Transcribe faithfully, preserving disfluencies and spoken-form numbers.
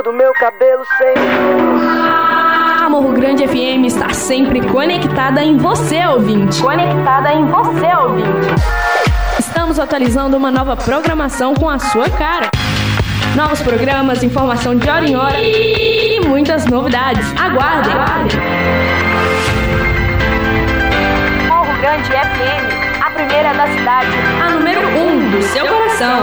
Do meu cabelo sem A Morro Grande F M está sempre conectada em você, ouvinte. Conectada em você, ouvinte. Estamos atualizando uma nova programação com a sua cara. Novos programas, informação de hora em hora e muitas novidades. Aguardem! Morro Grande F M, a primeira da cidade. A número um do seu coração.